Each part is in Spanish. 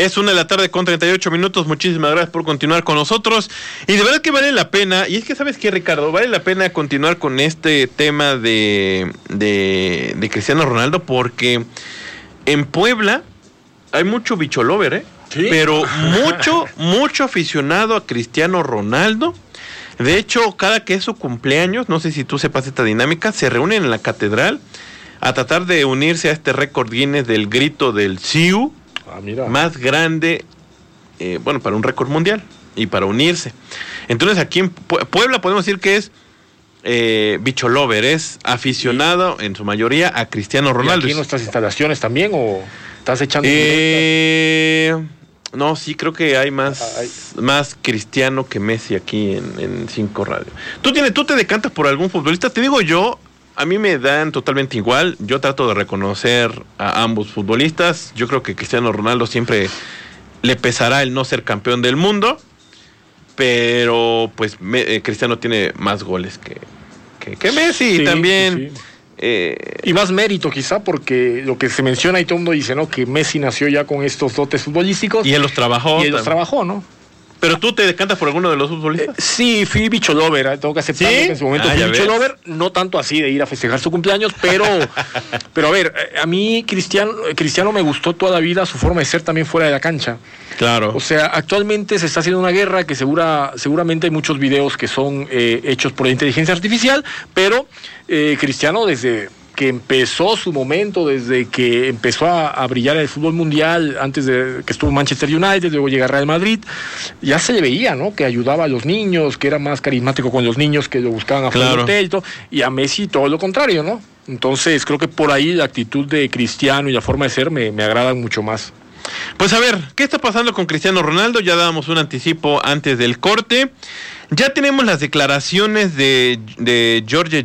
Es 1:38 p.m. Muchísimas gracias por continuar con nosotros. Y de verdad que vale la pena, y es que ¿sabes qué, Ricardo? Vale la pena continuar con este tema de Cristiano Ronaldo, porque en Puebla hay mucho bicholover, ¿eh? ¿Sí? Pero mucho aficionado a Cristiano Ronaldo. De hecho, cada que es su cumpleaños, no sé si tú sepas esta dinámica, se reúnen en la catedral a tratar de unirse a este récord Guinness del grito del Siu, más grande, para un récord mundial y para unirse. Entonces aquí en Puebla podemos decir que es bicholover, es aficionado en su mayoría a Cristiano Ronaldo. ¿Y aquí en nuestras instalaciones también o estás echando? No, sí, creo que hay más Cristiano que Messi aquí en 5 Radio. ¿Tú te decantas por algún futbolista? Te digo yo, a mí me dan totalmente igual. Yo trato de reconocer a ambos futbolistas. Yo creo que Cristiano Ronaldo siempre le pesará el no ser campeón del mundo, pero pues Cristiano tiene más goles que Messi, sí, también. Sí. Y más mérito quizá, porque lo que se menciona y todo el mundo dice, ¿no? Que Messi nació ya con estos dotes futbolísticos. Y él los trabajó. ¿No? ¿Pero tú te decantas por alguno de los futbolistas? Sí, fui bicholover, tengo que aceptar que en su momento fui bicholover, no tanto así de ir a festejar su cumpleaños, pero a ver, a mí Cristiano me gustó toda la vida su forma de ser también fuera de la cancha. Claro. O sea, actualmente se está haciendo una guerra que seguramente hay muchos videos que son hechos por la inteligencia artificial, pero Cristiano desde que empezó su momento, desde que empezó a brillar en el fútbol mundial, antes de que estuvo en Manchester United, luego llega a Real Madrid, ya se le veía, ¿no? Que ayudaba a los niños, que era más carismático con los niños, que lo buscaban afuera del hotel y todo, y a Messi todo lo contrario, ¿no? Entonces creo que por ahí la actitud de Cristiano y la forma de ser me agradan mucho más. Pues a ver, ¿qué está pasando con Cristiano Ronaldo? Ya dábamos un anticipo antes del corte. Ya tenemos las declaraciones de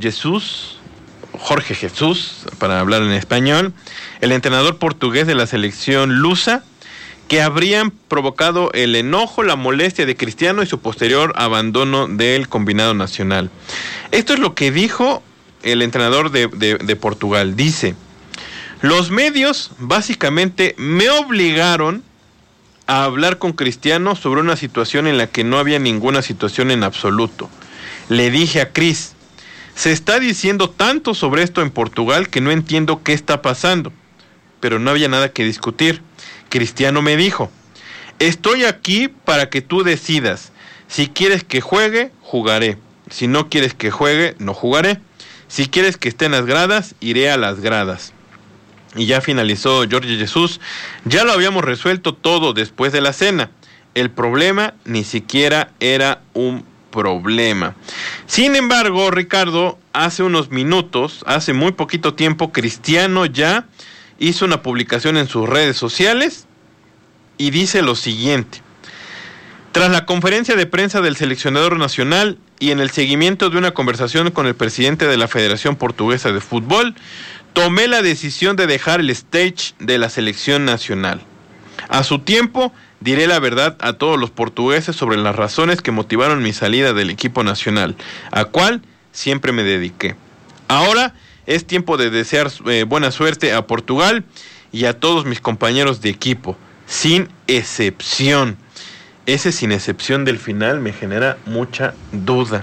Jorge Jesús, para hablar en español, el entrenador portugués de la selección lusa, que habrían provocado el enojo, la molestia de Cristiano y su posterior abandono del combinado nacional. Esto es lo que dijo el entrenador de Portugal. Dice: los medios básicamente me obligaron a hablar con Cristiano sobre una situación en la que no había ninguna situación en absoluto. Le dije a Cris: se está diciendo tanto sobre esto en Portugal que no entiendo qué está pasando. Pero no había nada que discutir. Cristiano me dijo: estoy aquí para que tú decidas. Si quieres que juegue, jugaré. Si no quieres que juegue, no jugaré. Si quieres que esté en las gradas, iré a las gradas. Y ya finalizó Jorge Jesús: ya lo habíamos resuelto todo después de la cena. El problema ni siquiera era un problema. Sin embargo, Ricardo, hace unos minutos, hace muy poquito tiempo, Cristiano ya hizo una publicación en sus redes sociales y dice lo siguiente: tras la conferencia de prensa del seleccionador nacional y en el seguimiento de una conversación con el presidente de la Federación Portuguesa de Fútbol, tomé la decisión de dejar el stage de la selección nacional. A su tiempo, diré la verdad a todos los portugueses sobre las razones que motivaron mi salida del equipo nacional, a cual siempre me dediqué. Ahora es tiempo de desear buena suerte a Portugal y a todos mis compañeros de equipo, sin excepción. Ese sin excepción del final me genera mucha duda.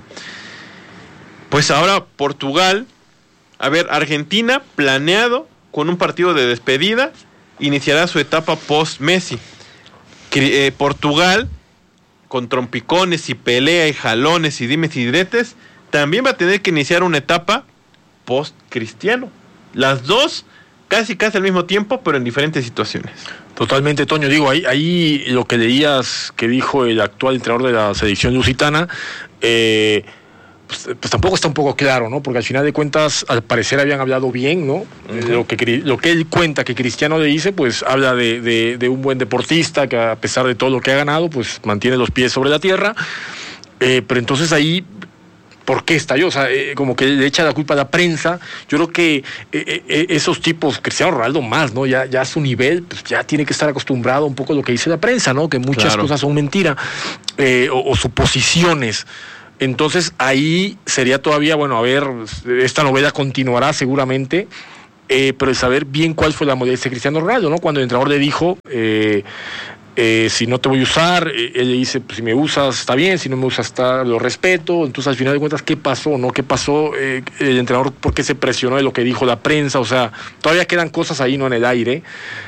Pues ahora Portugal, a ver, Argentina, planeado con un partido de despedida, iniciará su etapa post-Messi. Portugal, con trompicones y pelea y jalones y dimes y diretes, también va a tener que iniciar una etapa post-Cristiano. Las dos casi al mismo tiempo, pero en diferentes situaciones. Totalmente, Toño. Digo, ahí lo que leías que dijo el actual entrenador de la selección lusitana, pues tampoco está un poco claro, ¿no? Porque al final de cuentas, al parecer habían hablado bien, ¿no? Uh-huh. Lo que él cuenta que Cristiano le dice, pues habla de un buen deportista que a pesar de todo lo que ha ganado, pues mantiene los pies sobre la tierra. Pero entonces ahí, ¿por qué estalló? O sea, como que le echa la culpa a la prensa. Yo creo que esos tipos, Cristiano Ronaldo más, ¿no? Ya a su nivel, pues ya tiene que estar acostumbrado un poco a lo que dice la prensa, ¿no? Que muchas cosas son mentira o suposiciones. Entonces ahí sería todavía, bueno, a ver, esta novela continuará seguramente, pero el saber bien cuál fue la molestia de Cristiano Ronaldo, ¿no? Cuando el entrenador le dijo, Si no te voy a usar, él le dice, pues, si me usas está bien, si no me usas lo respeto. Entonces al final de cuentas, ¿qué pasó? ¿No? ¿Qué pasó? El entrenador, ¿por qué se presionó de lo que dijo la prensa? O sea, todavía quedan cosas ahí, ¿no?, en el aire.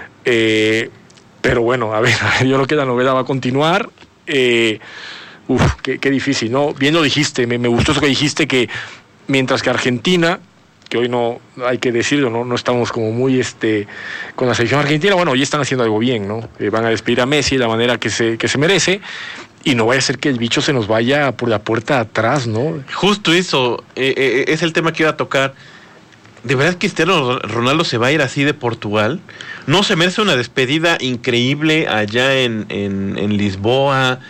Pero bueno, a ver, yo creo que la novela va a continuar. Qué difícil, ¿no? Bien lo dijiste, me gustó eso que dijiste, que mientras que Argentina, que hoy no hay que decirlo, no estamos como muy con la selección argentina, bueno, hoy están haciendo algo bien, ¿no? Van a despedir a Messi de la manera que se merece, y no vaya a ser que el bicho se nos vaya por la puerta de atrás, ¿no? Justo eso, es el tema que iba a tocar. ¿De verdad Cristiano Ronaldo se va a ir así de Portugal? ¿No se merece una despedida increíble allá en Lisboa?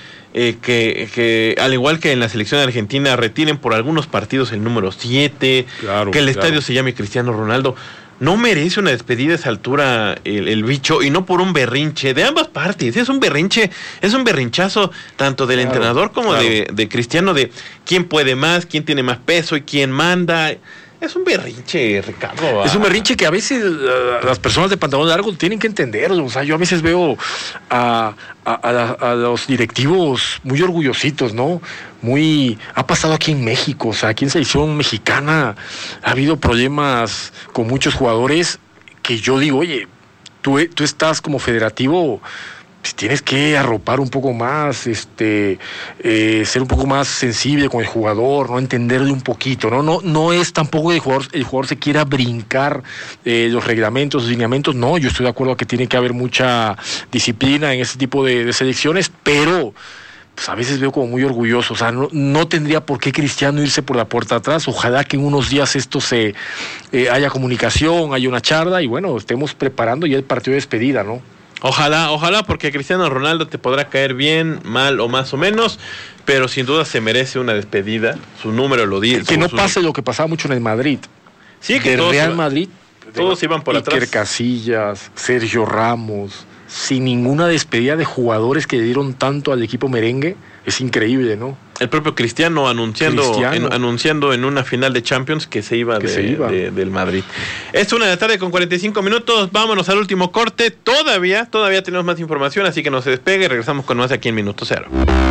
Que al igual que en la selección argentina retiren por algunos partidos el número 7, claro, que el estadio se llame Cristiano Ronaldo. No merece una despedida a esa altura el bicho, y no por un berrinche de ambas partes. Es un berrinchazo tanto del entrenador como de Cristiano, de quién puede más, quién tiene más peso y quién manda. Es un berrinche, Ricardo. Es un berrinche que a veces las personas de pantalón largo tienen que entenderlo. O sea, yo a veces veo a los directivos muy orgullositos, ¿no? Ha pasado aquí en México, o sea, aquí en selección mexicana ha habido problemas con muchos jugadores que yo digo, oye, tú estás como federativo, pues tienes que arropar un poco más, ser un poco más sensible con el jugador, no entenderle un poquito, no es tampoco el jugador se quiera brincar los reglamentos, los lineamientos. No, yo estoy de acuerdo que tiene que haber mucha disciplina en este tipo de selecciones, pero pues a veces veo como muy orgulloso. O sea, no tendría por qué Cristiano irse por la puerta atrás. Ojalá que en unos días esto haya comunicación, haya una charla, y bueno, estemos preparando ya el partido de despedida, ¿no? Ojalá, porque Cristiano Ronaldo te podrá caer bien, mal o más o menos, pero sin duda se merece una despedida. Su número lo dice. Que no pase lo que pasaba mucho en el Madrid. Sí, que del Real Madrid. Todos iban por atrás. Iker Casillas, Sergio Ramos, sin ninguna despedida de jugadores que le dieron tanto al equipo merengue. Es increíble, ¿no? El propio Cristiano anunciando en una final de Champions que se iba del Madrid. Es 1:45 PM. Vámonos al último corte. Todavía tenemos más información, así que no se despegue. Regresamos con más aquí en Minuto Cero.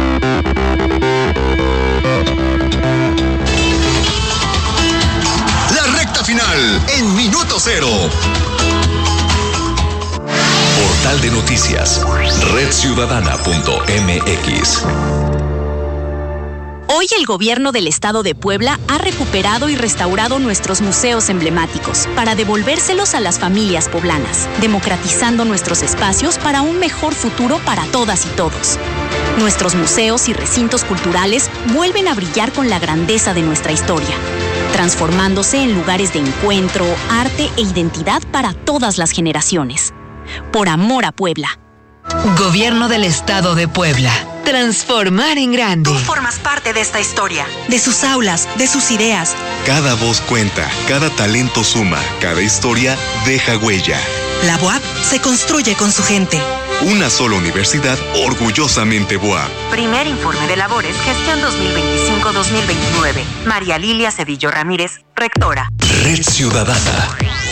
La recta final en Minuto Cero. Portal de noticias, redciudadana.mx. Hoy el gobierno del estado de Puebla ha recuperado y restaurado nuestros museos emblemáticos para devolvérselos a las familias poblanas, democratizando nuestros espacios para un mejor futuro para todas y todos. Nuestros museos y recintos culturales vuelven a brillar con la grandeza de nuestra historia, transformándose en lugares de encuentro, arte e identidad para todas las generaciones. Por amor a Puebla. Gobierno del Estado de Puebla. Transformar en grande. Tú formas parte de esta historia, de sus aulas, de sus ideas. Cada voz cuenta, cada talento suma, cada historia deja huella. La BUAP se construye con su gente. Una sola universidad orgullosamente BUAP. Primer informe de labores, gestión 2025-2029. María Lilia Cedillo Ramírez, rectora. Red Ciudadana.